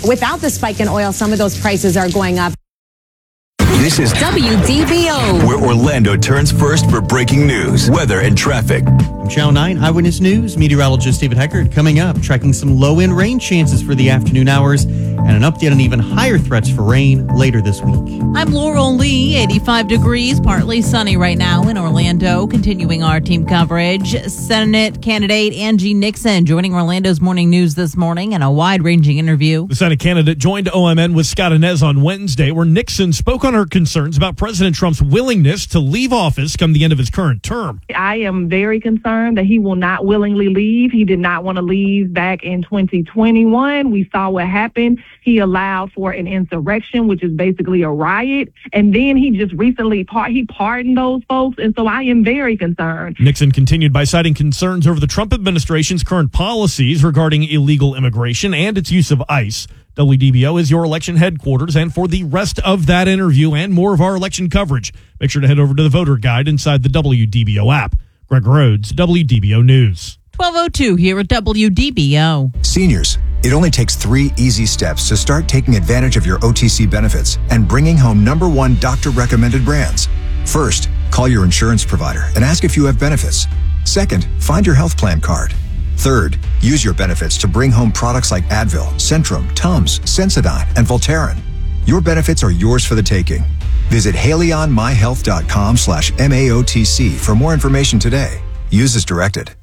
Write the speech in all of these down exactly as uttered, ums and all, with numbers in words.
Without the spike in oil, some of those prices are going up. This is W D B O, where Orlando turns first for breaking news, weather, and traffic. From Channel nine Eyewitness News, meteorologist David Heckert coming up, tracking some low-end rain chances for the afternoon hours and an update on even higher threats for rain later this week. I'm Laurel Lee, eighty-five degrees, partly sunny right now in Orlando. Continuing our team coverage, Senate candidate Angie Nixon joining Orlando's Morning News this morning in a wide-ranging interview. The Senate candidate joined O M N with Scott Inez on Wednesday, where Nixon spoke on her concerns about President Trump's willingness to leave office come the end of his current term. I am very concerned that he will not willingly leave. He did not want to leave back in twenty twenty-one. We saw what happened. He allowed for an insurrection, which is basically a riot. And then he just recently par- he pardoned those folks. And so I am very concerned. Nixon continued by citing concerns over the Trump administration's current policies regarding illegal immigration and its use of ICE. W D B O is your election headquarters, and for the rest of that interview and more of our election coverage, make sure to head over to the voter guide inside the W D B O app. Greg Rhodes, W D B O News. twelve oh two here at W D B O. Seniors, it only takes three easy steps to start taking advantage of your O T C benefits and bringing home number one doctor-recommended brands. First, call your insurance provider and ask if you have benefits. Second, find your health plan card. Third, use your benefits to bring home products like Advil, Centrum, Tums, Sensodyne, and Voltaren. Your benefits are yours for the taking. Visit haleyonmyhealth.com slash MAOTC for more information today. Use as directed.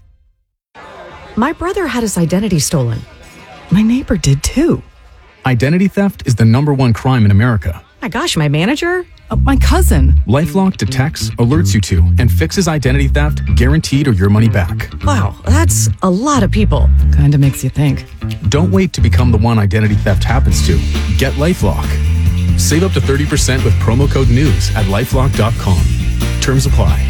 My brother had his identity stolen. My neighbor did too. Identity theft is the number one crime in America. My gosh, my manager? Uh, my cousin. LifeLock detects, alerts you to, and fixes identity theft, guaranteed or your money back. Wow, that's a lot of people. Kinda makes you think. Don't wait to become the one identity theft happens to. Get LifeLock. Save up to thirty percent with promo code NEWS at lifelock dot com. Terms apply.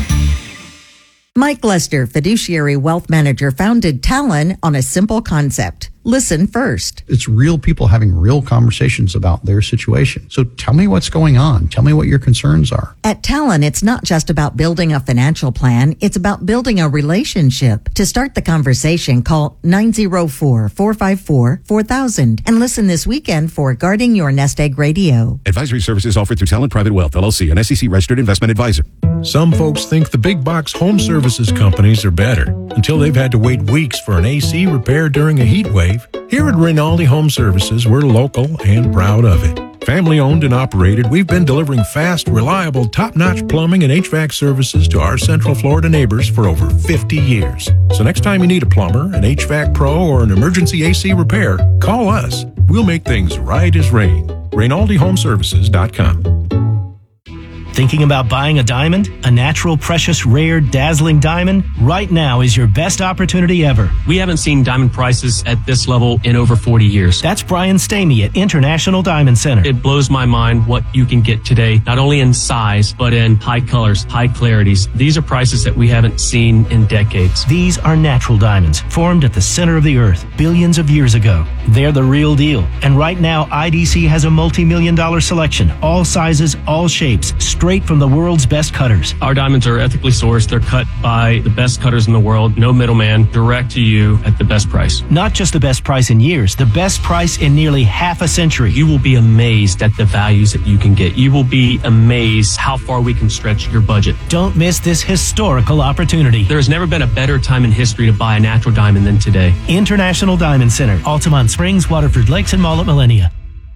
Mike Lester, fiduciary wealth manager, founded Talon on a simple concept. Listen first. It's real people having real conversations about their situation. So tell me what's going on. Tell me what your concerns are. At Talon, it's not just about building a financial plan. It's about building a relationship. To start the conversation, call nine oh four, four five four, four thousand and listen this weekend for Guarding Your Nest Egg Radio. Advisory services offered through Talon Private Wealth, L L C, an S E C registered investment advisor. Some folks think the big box home services companies are better until they've had to wait weeks for an A C repair during a heat wave. Here at Rinaldi Home Services, we're local and proud of it. Family owned and operated, we've been delivering fast, reliable, top-notch plumbing and H V A C services to our Central Florida neighbors for over fifty years. So next time you need a plumber, an H V A C pro, or an emergency A C repair, call us. We'll make things right as rain. Rinaldi Home Services dot com. Thinking about buying a diamond? A natural, precious, rare, dazzling diamond? Right now is your best opportunity ever. We haven't seen diamond prices at this level in over forty years. That's Brian Stamey at International Diamond Center. It blows my mind what you can get today, not only in size, but in high colors, high clarities. These are prices that we haven't seen in decades. These are natural diamonds, formed at the center of the earth billions of years ago. They're the real deal. And right now, I D C has a multi-million dollar selection, all sizes, all shapes, straight from the world's best cutters. Our diamonds are ethically sourced. They're cut by the best cutters in the world. No middleman, direct to you at the best price. Not just the best price in years, the best price in nearly half a century. You will be amazed at the values that you can get. You will be amazed how far we can stretch your budget. Don't miss this historical opportunity. There has never been a better time in history to buy a natural diamond than today. International Diamond Center, Altamont Springs, Waterford Lakes, and Mall at Millennia.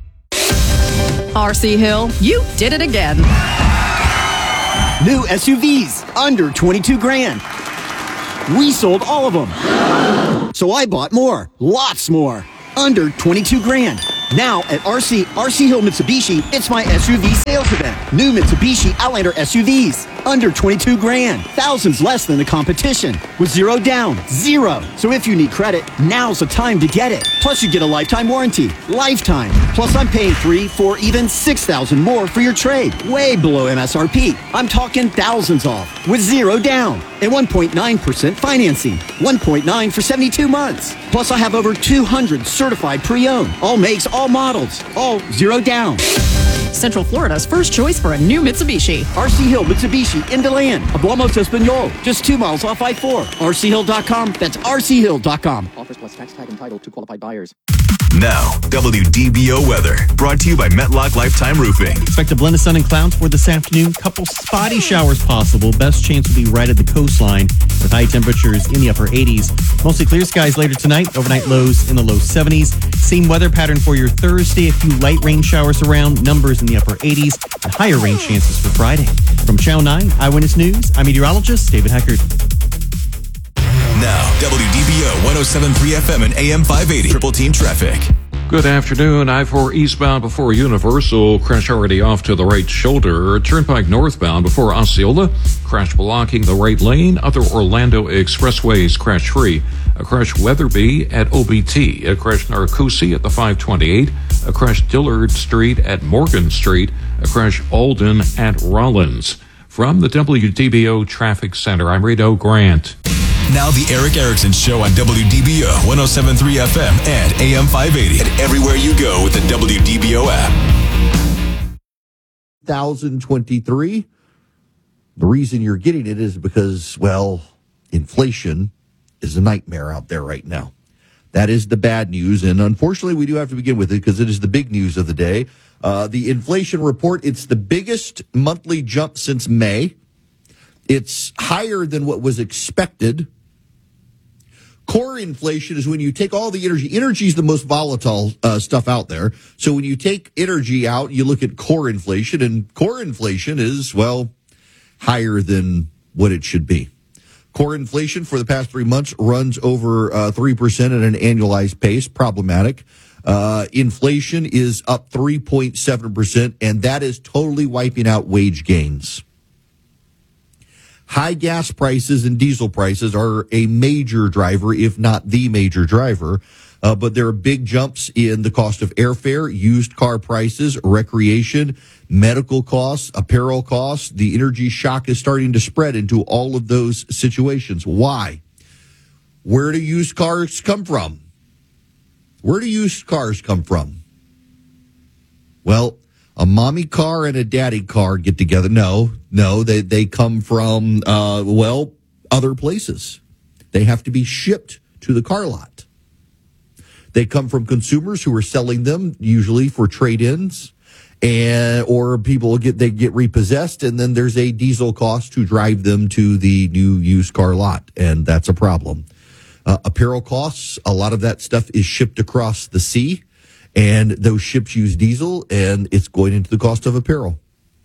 R C Hill, you did it again. New S U Vs, under twenty-two grand. We sold all of them. So I bought more, lots more, under twenty-two grand. Now at R C, R C Hill Mitsubishi, it's my S U V sales event. New Mitsubishi Outlander S U Vs, under twenty-two grand. Thousands less than the competition. With zero down, zero. So if you need credit, now's the time to get it. Plus you get a lifetime warranty. Lifetime. Plus I'm paying three, four, even six thousand more for your trade. Way below M S R P. I'm talking thousands off. With zero down. And one point nine percent financing. one point nine for seventy-two months. Plus I have over two hundred certified pre-owned. All makes, all models. All zero down. Central Florida's first choice for a new Mitsubishi. R C Hill Mitsubishi in DeLand. Hablamos Espanol. Just two miles off I four. R C Hill dot com. That's R C Hill dot com. Offers plus tax tag and title to qualified buyers. Now, W D B O weather brought to you by Metlock Lifetime Roofing. Expect a blend of sun and clouds for this afternoon. Couple spotty showers possible. Best chance will be right at the coastline with high temperatures in the upper eighties. Mostly clear skies later tonight. Overnight lows in the low seventies. Same weather pattern for your Thursday. A few light rain showers around. Numbers in the upper eighties. And higher rain chances for Friday. From Channel nine Eyewitness News, I'm meteorologist David Heckard. Now, W D B O one oh seven point three F M and A M five eighty. Triple Team Traffic. Good afternoon. I four eastbound before Universal. Crash already off to the right shoulder. Turnpike northbound before Osceola. Crash blocking the right lane. Other Orlando expressways crash free. A crash Weatherby at O B T. A crash Narcoossee at the five twenty-eight. A crash Dillard Street at Morgan Street. A crash Alden at Rollins. From the W D B O Traffic Center, I'm Rito Grant. Now the Eric Erickson Show on W D B O one oh seven point three F M and A M five eighty. And everywhere you go with the W D B O app. two thousand twenty-three. The reason you're getting it is because, well, inflation is a nightmare out there right now. That is the bad news. And unfortunately, we do have to begin with it because it is the big news of the day. Uh, the inflation report, it's the biggest monthly jump since May. It's higher than what was expected. Core inflation is when you take all the energy. Energy is the most volatile uh, stuff out there. So when you take energy out, you look at core inflation, and core inflation is, well, higher than what it should be. Core inflation for the past three months runs over uh, three percent at an annualized pace. Problematic. Uh, inflation is up three point seven percent, and that is totally wiping out wage gains. High gas prices and diesel prices are a major driver, if not the major driver. Uh, but there are big jumps in the cost of airfare, used car prices, recreation, medical costs, apparel costs. The energy shock is starting to spread into all of those situations. Why? Where do used cars come from? Where do used cars come from? Well, a mommy car and a daddy car get together. No, no, they, they come from, uh, well, other places. They have to be shipped to the car lot. They come from consumers who are selling them, usually for trade-ins, and or people get they get repossessed, and then there's a diesel cost to drive them to the new used car lot, and that's a problem. Uh, apparel costs, a lot of that stuff is shipped across the sea. And those ships use diesel, and it's going into the cost of apparel.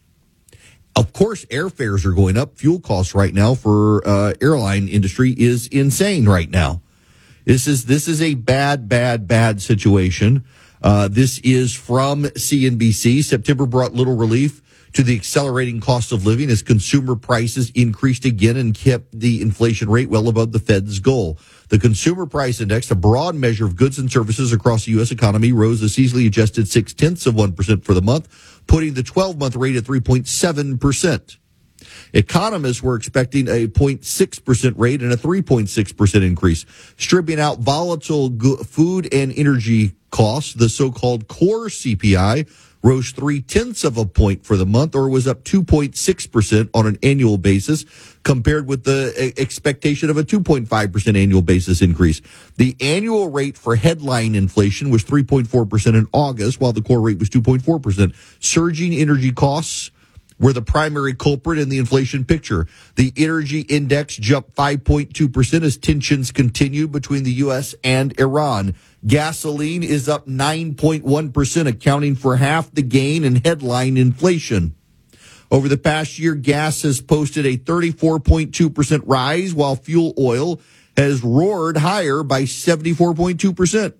Of course, airfares are going up. Fuel costs right now for uh, airline industry is insane right now. This is this is a bad, bad, bad situation. Uh, this is from C N B C. September brought little relief to the accelerating cost of living as consumer prices increased again and kept the inflation rate well above the Fed's goal. The Consumer Price Index, a broad measure of goods and services across the U S economy, rose a seasonally adjusted six-tenths of one percent for the month, putting the twelve-month rate at three point seven percent. Economists were expecting a zero point six percent rate and a three point six percent increase. Stripping out volatile go- food and energy costs, the so-called core C P I rose three-tenths of a point for the month, or was up two point six percent on an annual basis, compared with the expectation of a two point five percent annual basis increase. The annual rate for headline inflation was three point four percent in August, while the core rate was two point four percent. Surging energy costs were the primary culprit in the inflation picture. The energy index jumped five point two percent as tensions continue between the U S and Iran. Gasoline is up nine point one percent, accounting for half the gain in headline inflation. Over the past year, gas has posted a thirty-four point two percent rise, while fuel oil has roared higher by seventy-four point two percent.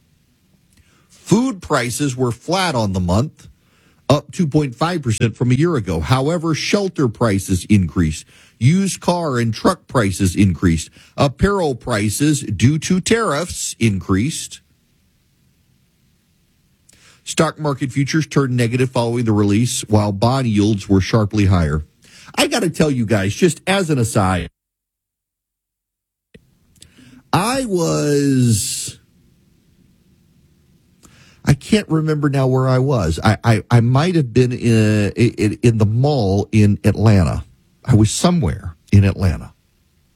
Food prices were flat on the month, up two point five percent from a year ago. However, shelter prices increased. Used car and truck prices increased. Apparel prices, due to tariffs, increased. Stock market futures turned negative following the release, while bond yields were sharply higher. I got to tell you guys, just as an aside, I was... I can't remember now where I was. I, I, I might have been in, in in the mall in Atlanta. I was somewhere in Atlanta.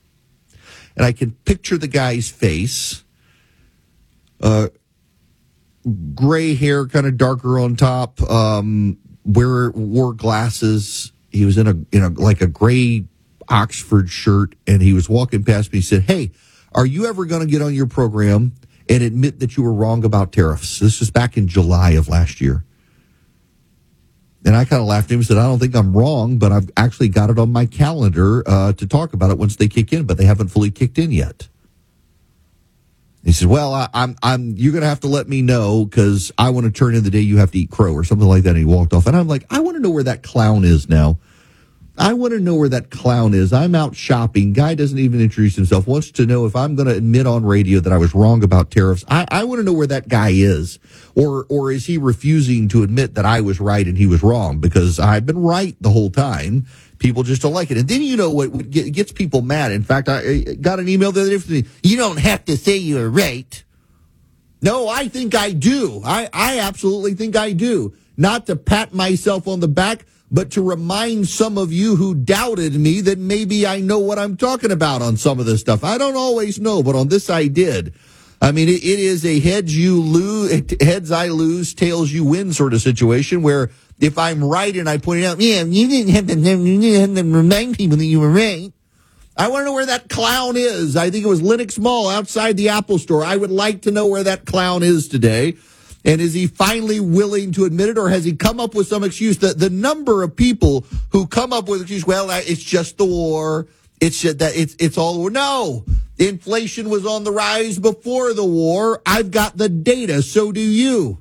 And I can picture the guy's face. Uh, gray hair, kind of darker on top, um, wear, wore glasses. He was in a, in a, like a gray Oxford shirt, and he was walking past me. He said, "Hey, are you ever going to get on your program and admit that you were wrong about tariffs?" This was back in July of last year. And I kind of laughed at him and said, "I don't think I'm wrong, but I've actually got it on my calendar uh, to talk about it once they kick in, but they haven't fully kicked in yet." He said, "Well, I, I'm, I'm, you're going to have to let me know because I want to turn in the day you have to eat crow," or something like that. And he walked off. And I'm like, I want to know where that clown is now. I want to know where that clown is. I'm out shopping. Guy doesn't even introduce himself. Wants to know if I'm going to admit on radio that I was wrong about tariffs. I, I want to know where that guy is. Or, or is he refusing to admit that I was right and he was wrong? Because I've been right the whole time. People just don't like it. And then you know what, what gets people mad. In fact, I got an email the other day from me. "You don't have to say you're right." No, I think I do. I, I absolutely think I do. Not to pat myself on the back, but to remind some of you who doubted me that maybe I know what I'm talking about on some of this stuff. I don't always know, but on this I did. I mean, it, it is a heads you lose, heads I lose, tails you win sort of situation where if I'm right and I point it out, yeah, you didn't have to, you didn't have to remind people that you were right. I want to know where that clown is. I think it was Lenox Mall outside the Apple Store. I would like to know where that clown is today. And is he finally willing to admit it, or has he come up with some excuse? The, the number of people who come up with excuse, well, it's just the war. It's just that it's it's all the war. No, inflation was on the rise before the war. I've got the data. So do you.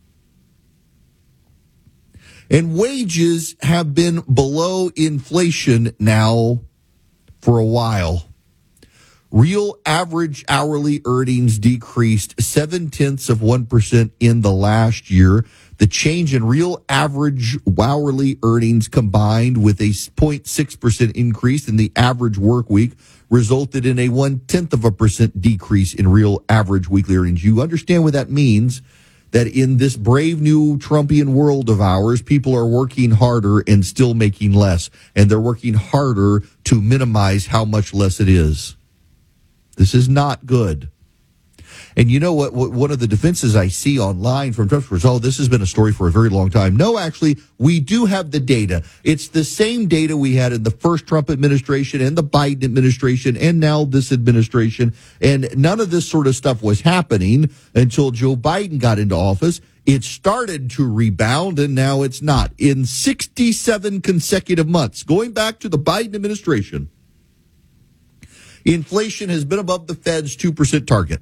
And wages have been below inflation now for a while. Real average hourly earnings decreased seven tenths of one percent in the last year. The change in real average hourly earnings combined with a zero point six percent increase in the average work week resulted in a one tenth of a percent decrease in real average weekly earnings. You understand what that means? That in this brave new Trumpian world of ours, people are working harder and still making less. And they're working harder to minimize how much less it is. This is not good. And you know what, what? One of the defenses I see online from Trump was, oh, this has been a story for a very long time. No, actually, we do have the data. It's the same data we had in the first Trump administration and the Biden administration and now this administration. And none of this sort of stuff was happening until Joe Biden got into office. It started to rebound, and now it's not. In sixty-seven consecutive months, going back to the Biden administration, inflation has been above the Fed's two percent target.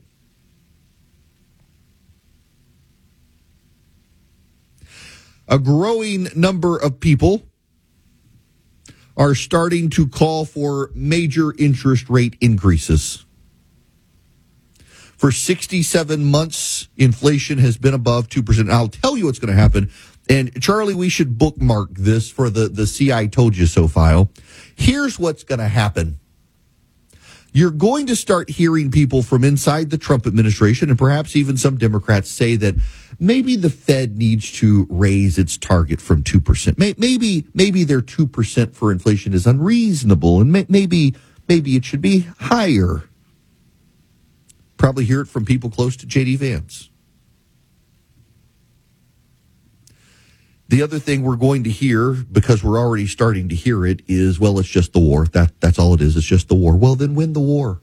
A growing number of people are starting to call for major interest rate increases. For sixty-seven months, inflation has been above two percent. I'll tell you what's going to happen. And Charlie, we should bookmark this for the, the See I Told You So file. Here's what's going to happen. You're going to start hearing people from inside the Trump administration and perhaps even some Democrats say that maybe the Fed needs to raise its target from two percent. Maybe maybe their two percent for inflation is unreasonable, and maybe maybe it should be higher. Probably hear it from people close to J D Vance. The other thing we're going to hear, because we're already starting to hear it, is, well, it's just the war. That That's all it is. It's just the war. Well, then win the war.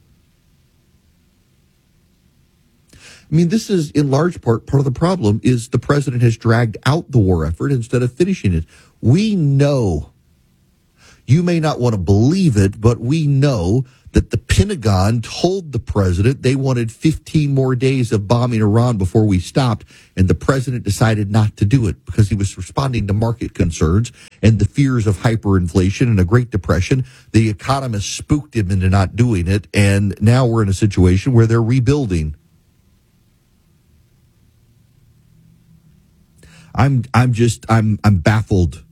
I mean, this is in large part, part of the problem is the president has dragged out the war effort instead of finishing it. We know, you may not want to believe it, but we know that the Pentagon told the president they wanted fifteen more days of bombing Iran before we stopped, and the president decided not to do it because he was responding to market concerns and the fears of hyperinflation and a Great Depression. The economists spooked him into not doing it, and now we're in a situation where they're rebuilding. I'm I'm just I'm I'm baffled.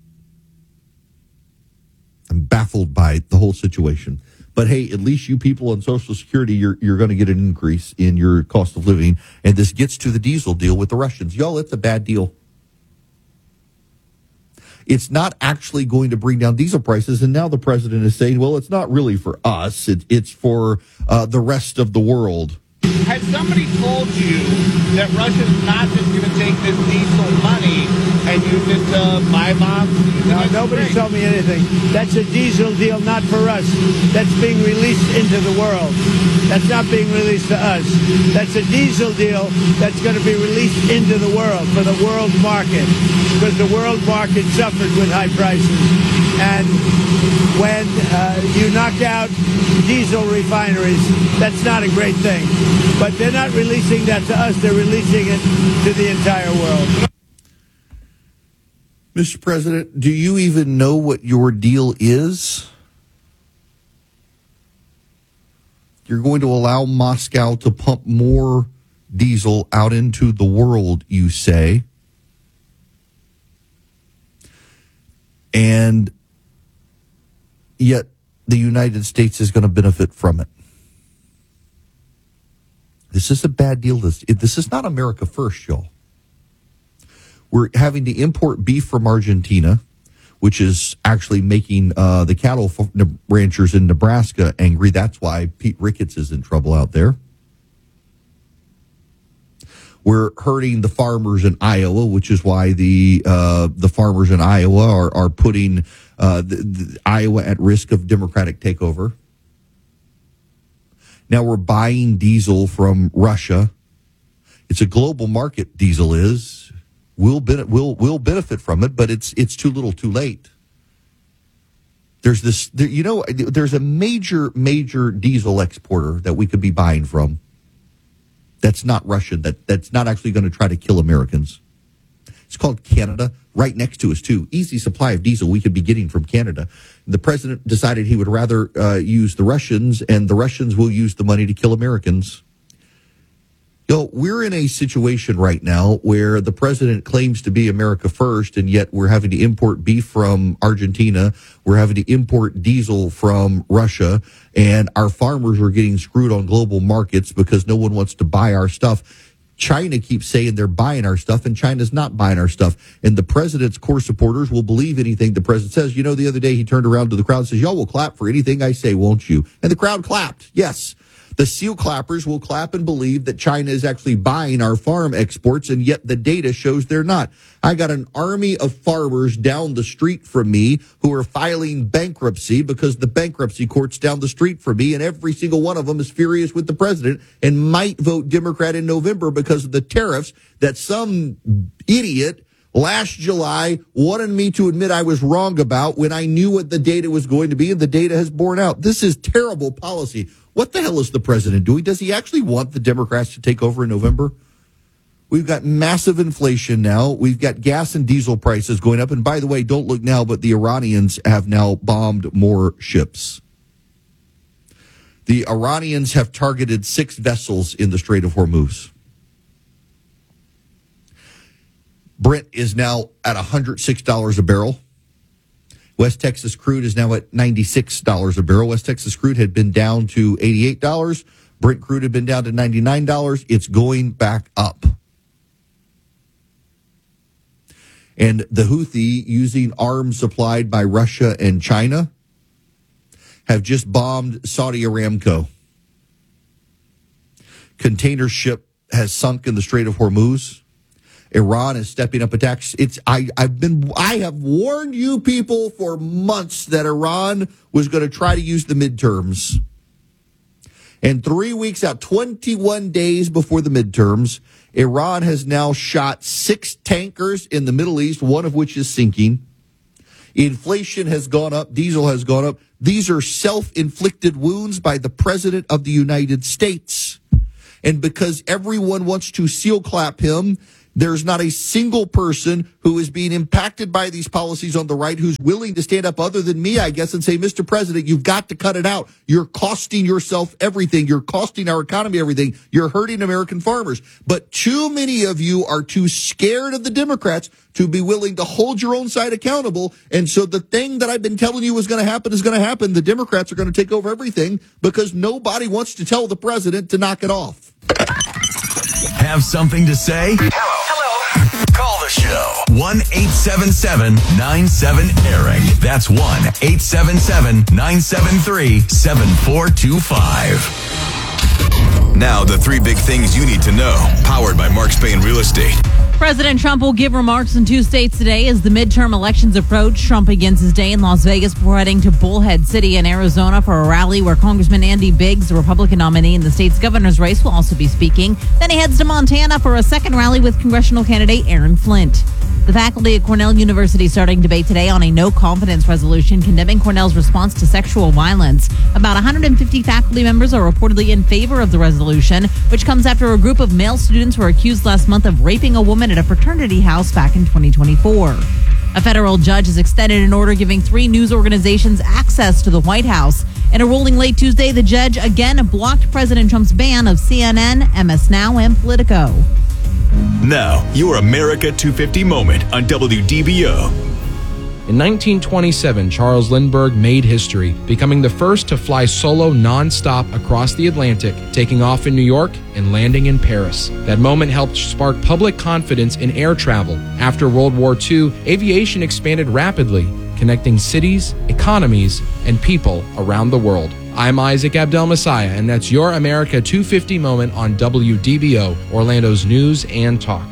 I'm baffled by the whole situation. But hey, at least you people on Social Security, you're you're going to get an increase in your cost of living. And this gets to the diesel deal with the Russians. Y'all, it's a bad deal. It's not actually going to bring down diesel prices. And now the president is saying, well, it's not really for us. It, it's for uh, the rest of the world. Has somebody told you that Russia's not just going to take this diesel money and use it to buy bombs? No, nobody's told me anything. That's a diesel deal, not for us. That's being released into the world. That's not being released to us. That's a diesel deal that's going to be released into the world for the world market, because the world market suffered with high prices. And when uh, you knock out diesel refineries, that's not a great thing. But they're not releasing that to us. They're releasing it to the entire world. Mister President, do you even know what your deal is? You're going to allow Moscow to pump more diesel out into the world, you say. And yet the United States is going to benefit from it. This is a bad deal. This, this is not America first, y'all. We're having to import beef from Argentina, which is actually making uh, the cattle ranchers in Nebraska angry. That's why Pete Ricketts is in trouble out there. We're hurting the farmers in Iowa, which is why the uh, the farmers in Iowa are, are putting uh, the, the Iowa at risk of Democratic takeover. Now we're buying diesel from Russia. It's a global market, diesel is. We'll, be, we'll, we'll benefit from it, but it's it's too little too late. There's this, there, you know, there's a major, major diesel exporter that we could be buying from. That's not Russian. That, that's not actually going to try to kill Americans. It's called Canada, right next to us, too. Easy supply of diesel we could be getting from Canada. The president decided he would rather uh, use the Russians, and the Russians will use the money to kill Americans. You know, we're in a situation right now where the president claims to be America first, and yet we're having to import beef from Argentina. We're having to import diesel from Russia, and our farmers are getting screwed on global markets because no one wants to buy our stuff. China keeps saying they're buying our stuff, and China's not buying our stuff. And the president's core supporters will believe anything the president says. You know, the other day he turned around to the crowd and says, y'all will clap for anything I say, won't you? And the crowd clapped. Yes. The seal clappers will clap and believe that China is actually buying our farm exports, and yet the data shows they're not. I got an army of farmers down the street from me who are filing bankruptcy because the bankruptcy court's down the street from me, and every single one of them is furious with the president and might vote Democrat in November because of the tariffs that some idiot last July wanted me to admit I was wrong about when I knew what the data was going to be, and the data has borne out. This is terrible policy. What the hell is the president doing? Does he actually want the Democrats to take over in November? We've got massive inflation now. We've got gas and diesel prices going up. And by the way, don't look now, but the Iranians have now bombed more ships. The Iranians have targeted six vessels in the Strait of Hormuz. Brent is now at one hundred six dollars a barrel. West Texas crude is now at ninety-six dollars a barrel. West Texas crude had been down to eighty-eight dollars. Brent crude had been down to ninety-nine dollars. It's going back up. And the Houthi, using arms supplied by Russia and China, have just bombed Saudi Aramco. Container ship has sunk in the Strait of Hormuz. Iran is stepping up attacks. It's I, I've been I have warned you people for months that Iran was going to try to use the midterms. And three weeks out, twenty-one days before the midterms, Iran has now shot six tankers in the Middle East, one of which is sinking. Inflation has gone up. Diesel has gone up. These are self-inflicted wounds by the President of the United States. And because everyone wants to seal clap him, there's not a single person who is being impacted by these policies on the right who's willing to stand up other than me, I guess, and say, Mister President, you've got to cut it out. You're costing yourself everything. You're costing our economy everything. You're hurting American farmers. But too many of you are too scared of the Democrats to be willing to hold your own side accountable. And so the thing that I've been telling you was going to happen is going to happen. The Democrats are going to take over everything because nobody wants to tell the president to knock it off. Have something to say? Hello. Hello. Call the show. one eight seven seven nine seven Eric. That's one eight seven seven nine seven three seven four two five. Now, the three big things you need to know, powered by Mark Spain Real Estate. President Trump will give remarks in two states today as the midterm elections approach. Trump begins his day in Las Vegas before heading to Bullhead City in Arizona for a rally where Congressman Andy Biggs, the Republican nominee in the state's governor's race, will also be speaking. Then he heads to Montana for a second rally with congressional candidate Aaron Flint. The faculty at Cornell University starting debate today on a no-confidence resolution condemning Cornell's response to sexual violence. About one hundred fifty faculty members are reportedly in favor of the resolution, which comes after a group of male students were accused last month of raping a woman at a fraternity house back in twenty twenty-four. A federal judge has extended an order giving three news organizations access to the White House. In a ruling late Tuesday, the judge again blocked President Trump's ban of C N N, M S Now, and Politico. Now, your America two fifty moment on W D B O. In nineteen twenty-seven, Charles Lindbergh made history, becoming the first to fly solo non-stop across the Atlantic, taking off in New York and landing in Paris. That moment helped spark public confidence in air travel. After World War Two, aviation expanded rapidly, connecting cities, economies, and people around the world. I'm Isaac Abdel-Messiah, and that's your America two fifty moment on W D B O, Orlando's news and talk.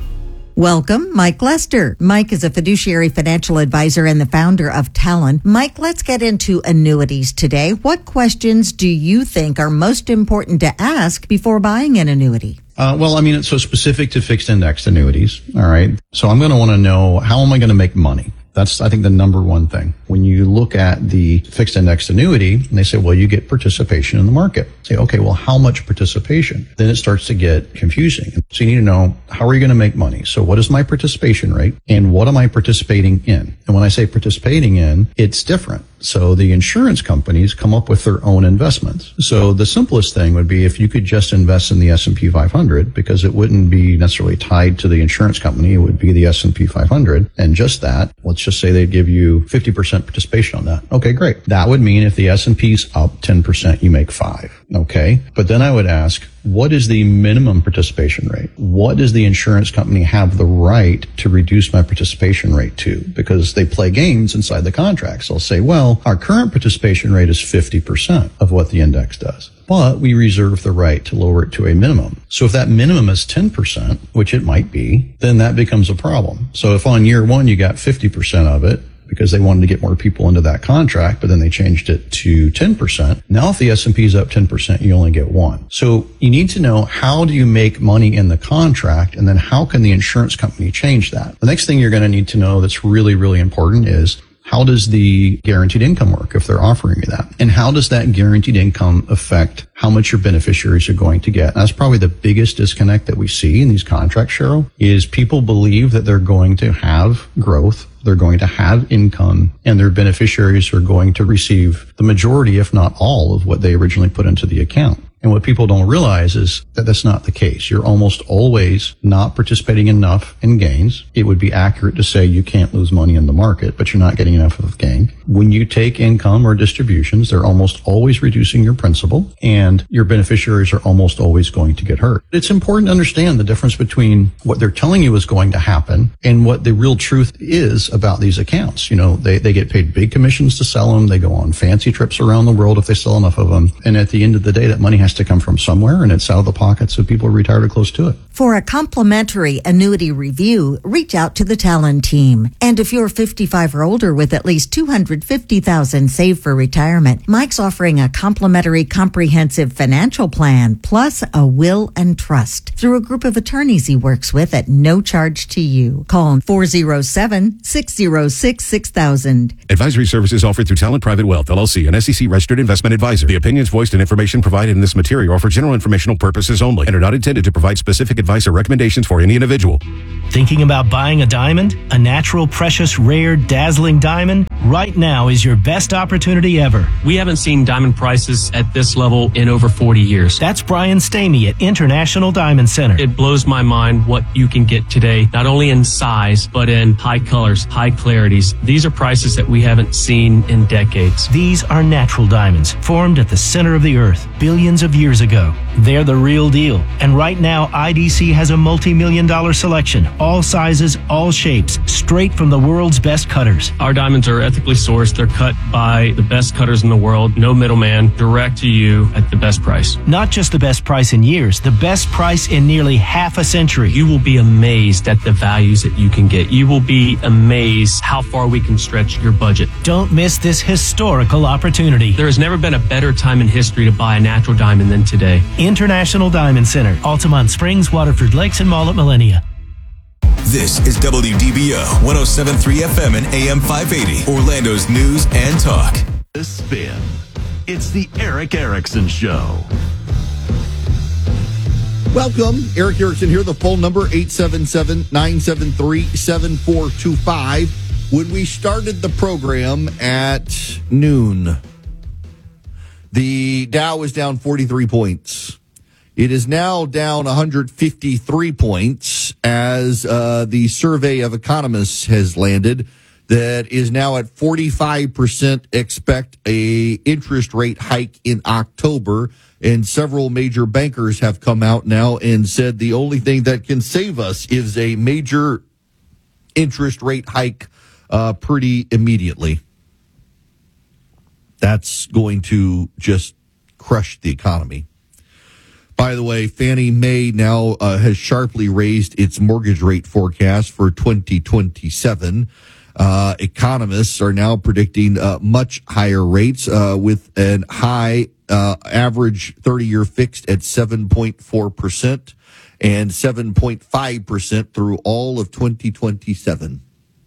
Welcome, Mike Lester. Mike is a fiduciary financial advisor and the founder of Talon. Mike, let's get into annuities today. What questions do you think are most important to ask before buying an annuity? Uh, well, I mean, it's so specific to fixed indexed annuities. All right. So I'm going to want to know, how am I going to make money? That's, I think, the number one thing. When you look at the fixed indexed annuity and they say, well, you get participation in the market. Say, okay, well, how much participation? Then it starts to get confusing. So you need to know, how are you going to make money? So what is my participation rate and what am I participating in? And when I say participating in, it's different. So the insurance companies come up with their own investments. So the simplest thing would be if you could just invest in the S and P five hundred, because it wouldn't be necessarily tied to the insurance company. It would be the S and P five hundred. And just that, let's just say they'd give you fifty percent participation on that. Okay, great. That would mean if the S and P's up ten percent, you make five. Okay. But then I would ask, what is the minimum participation rate? What does the insurance company have the right to reduce my participation rate to? Because they play games inside the contracts. They'll say, well, our current participation rate is fifty percent of what the index does, but we reserve the right to lower it to a minimum. So if that minimum is ten percent, which it might be, then that becomes a problem. So if on year one you got fifty percent of it, because they wanted to get more people into that contract, but then they changed it to ten percent. Now, if the S and P is up ten percent, you only get one. So you need to know, how do you make money in the contract? And then how can the insurance company change that? The next thing you're going to need to know that's really, really important is, how does the guaranteed income work if they're offering you that? And how does that guaranteed income affect how much your beneficiaries are going to get? And that's probably the biggest disconnect that we see in these contracts, Cheryl, is people believe that they're going to have growth, they're going to have income, and their beneficiaries are going to receive the majority, if not all, of what they originally put into the account. And what people don't realize is that that's not the case. You're almost always not participating enough in gains. It would be accurate to say you can't lose money in the market, but you're not getting enough of gain. When you take income or distributions, they're almost always reducing your principal, and your beneficiaries are almost always going to get hurt. It's important to understand the difference between what they're telling you is going to happen and what the real truth is about these accounts. You know, they, they get paid big commissions to sell them. They go on fancy trips around the world if they sell enough of them. And at the end of the day, that money has to come from somewhere, and it's out of the pockets of people retired or close to it. For a complimentary annuity review, reach out to the Talon team. And if you're fifty-five or older with at least two hundred fifty thousand dollars saved for retirement, Mike's offering a complimentary comprehensive financial plan plus a will and trust through a group of attorneys he works with at no charge to you. Call four oh seven, six oh six, six thousand. Advisory services offered through Talent Private Wealth, L L C, an S E C registered investment advisor. The opinions voiced and information provided in this material are for general informational purposes only and are not intended to provide specific advice or recommendations for any individual. Thinking about buying a diamond? A natural, precious, rare, dazzling diamond? Right now is your best opportunity ever. We haven't seen diamond prices at this level in over forty years. That's Brian Stamey at International Diamond Center. It blows my mind what you can get today, not only in size, but in high colors, high clarities. These are prices that we haven't seen in decades. These are natural diamonds, formed at the center of the earth billions of years ago. They're the real deal. And right now, I D C has a multi-million dollar selection, all sizes, all shapes, straight from the world's best cutters. Our diamonds are ethically sourced. They're cut by the best cutters in the world. No middleman, direct to you at the best price. Not just the best price in years, the best price in nearly half a century. You will be amazed at the values that you can get. You will be amazed how far we can stretch your budget. Don't miss this historical opportunity. There has never been a better time in history to buy a natural diamond than today. International Diamond Center, Altamont Springs, Waterford Lakes, and Mall at Millennia. This is W D B O one oh seven point three F M and A M five eighty, Orlando's news and talk. The Spin. It's the Erick Erickson Show. Welcome. Erick Erickson here. The phone number, eight seven seven, nine seven three, seven four two five. When we started the program at noon, the Dow was down forty-three points. It is now down one hundred fifty-three points as uh, the survey of economists has landed that is now at forty-five percent expect a interest rate hike in October. And several major bankers have come out now and said the only thing that can save us is a major interest rate hike uh, pretty immediately. That's going to just crush the economy. By the way, Fannie Mae now uh, has sharply raised its mortgage rate forecast for twenty twenty-seven. Uh, economists are now predicting uh, much higher rates uh, with an high uh, average thirty-year fixed at seven point four percent and seven point five percent through all of twenty twenty-seven.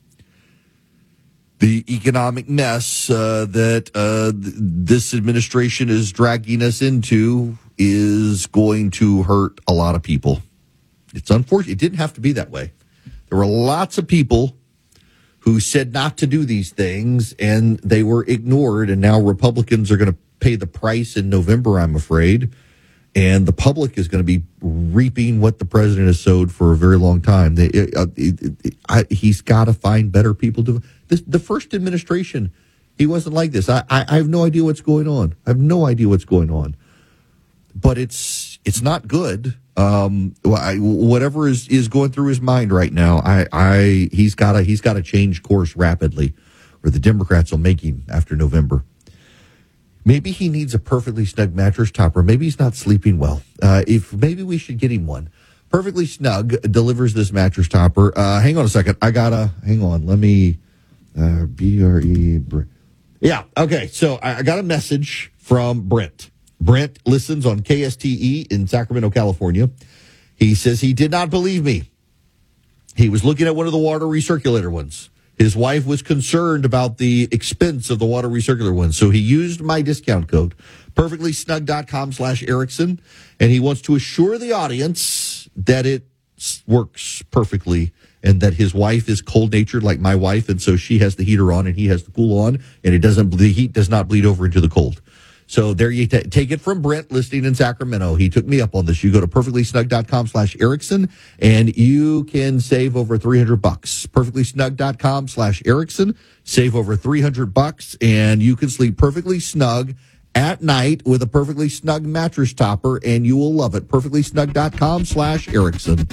The economic mess uh, that uh, th- this administration is dragging us into is going to hurt a lot of people. It's unfortunate. It didn't have to be that way. There were lots of people who said not to do these things, and they were ignored, and now Republicans are going to pay the price in November, I'm afraid, and the public is going to be reaping what the president has sowed for a very long time. They, uh, it, it, I, he's got to find better people to... This, the first administration, he wasn't like this. I, I, I have no idea what's going on. I have no idea what's going on. But it's it's not good. Um, I, whatever is, is going through his mind right now, I, I he's got to he's got to change course rapidly, or the Democrats will make him after November. Maybe he needs a perfectly snug mattress topper. Maybe he's not sleeping well. Uh, if maybe we should get him one. Perfectly Snug delivers this mattress topper. Uh, hang on a second. I gotta hang on. Let me uh, B R E. Yeah. Okay. So I, I got a message from Brent. Brent listens on K S T E in Sacramento, California. He says he did not believe me. He was looking at one of the water recirculator ones. His wife was concerned about the expense of the water recirculator ones, so he used my discount code, perfectlysnug.com slash Erickson, and he wants to assure the audience that it works perfectly and that his wife is cold-natured like my wife, and so she has the heater on and he has the cool on, and it doesn't the heat does not bleed over into the cold. So there you t- take it from Brent listening in Sacramento. He took me up on this. You go to perfectlysnug.com slash Erickson and you can save over three hundred bucks. perfectlysnug.com slash Erickson. Save over three hundred bucks and you can sleep perfectly snug at night with a perfectly snug mattress topper and you will love it. perfectlysnug.com slash Erickson.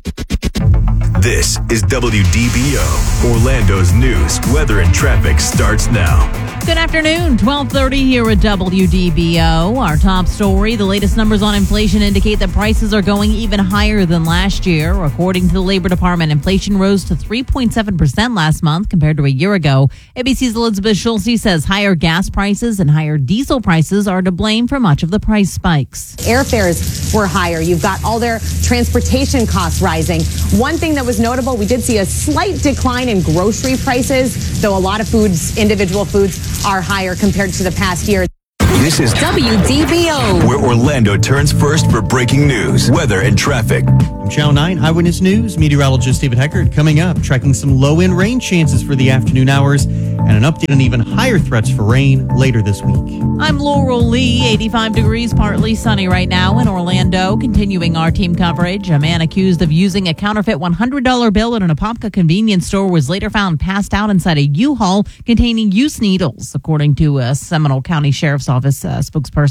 This is W D B O, Orlando's news, weather, and traffic starts now. Good afternoon, twelve thirty here at W D B O. Our top story, the latest numbers on inflation indicate that prices are going even higher than last year. According to the Labor Department, inflation rose to three point seven percent last month compared to a year ago. A B C's Elizabeth Schulze says higher gas prices and higher diesel prices are to blame for much of the price spikes. Airfares were higher. You've got all their transportation costs rising. One thing that was notable, we did see a slight decline in grocery prices, though a lot of foods, individual foods, are higher compared to the past year. This is W D B O, where Orlando turns first for breaking news, weather, and traffic. From Channel nine Eyewitness News, meteorologist David Heckert coming up, tracking some low-end rain chances for the afternoon hours and an update on even higher threats for rain later this week. I'm Laurel Lee, eighty-five degrees, partly sunny right now in Orlando. Continuing our team coverage, a man accused of using a counterfeit one hundred dollar bill at an Apopka convenience store was later found passed out inside a U-Haul containing used needles, according to a Seminole County Sheriff's Office uh, spokesperson.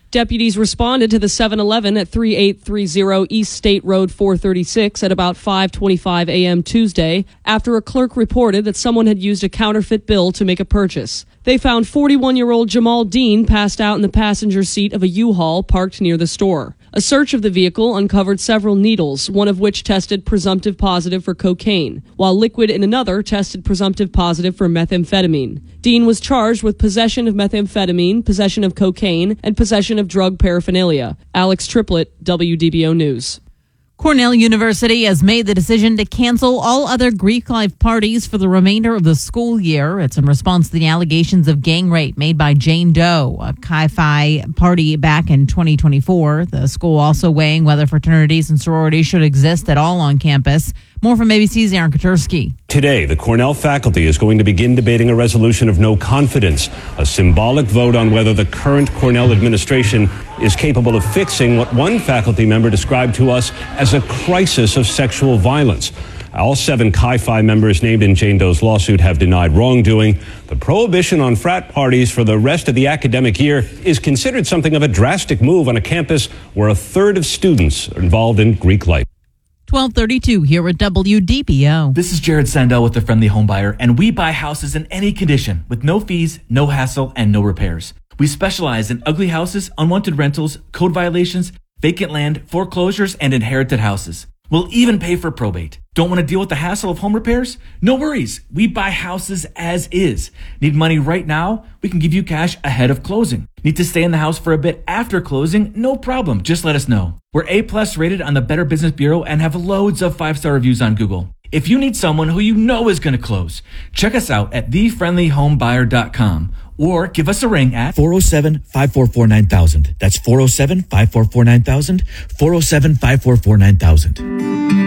Deputies responded to the seven eleven at thirty-eight thirty East State Road four thirty-six at about five twenty-five a.m. Tuesday after a clerk reported that someone had used a counterfeit bill to make a purchase. They found forty-one-year-old Jamal Dean passed out in the passenger seat of a U-Haul parked near the store. A search of the vehicle uncovered several needles, one of which tested presumptive positive for cocaine, while liquid in another tested presumptive positive for methamphetamine. Dean was charged with possession of methamphetamine, possession of cocaine, and possession of drug paraphernalia. Alex Triplett, W D B O News. Cornell University has made the decision to cancel all other Greek life parties for the remainder of the school year. It's in response to the allegations of gang rape made by Jane Doe, a Chi Phi party back in twenty twenty-four. The school also weighing whether fraternities and sororities should exist at all on campus. More from A B C's Aaron Katursky. Today, the Cornell faculty is going to begin debating a resolution of no confidence, a symbolic vote on whether the current Cornell administration is capable of fixing what one faculty member described to us as a crisis of sexual violence. All seven Chi Phi members named in Jane Doe's lawsuit have denied wrongdoing. The prohibition on frat parties for the rest of the academic year is considered something of a drastic move on a campus where a third of students are involved in Greek life. twelve thirty-two here at W D B O. This is Jared Sandell with the Friendly Home Buyer, and we buy houses in any condition with no fees, no hassle, and no repairs. We specialize in ugly houses, unwanted rentals, code violations, vacant land, foreclosures, and inherited houses. We'll even pay for probate. Don't want to deal with the hassle of home repairs? No worries. We buy houses as is. Need money right now? We can give you cash ahead of closing. Need to stay in the house for a bit after closing? No problem. Just let us know. We're A plus rated on the Better Business Bureau and have loads of five-star reviews on Google. If you need someone who you know is going to close, check us out at the friendly home buyer dot com or give us a ring at four oh seven, five four four, nine thousand. That's four oh seven, five four four, nine thousand, four oh seven, five four four, nine thousand.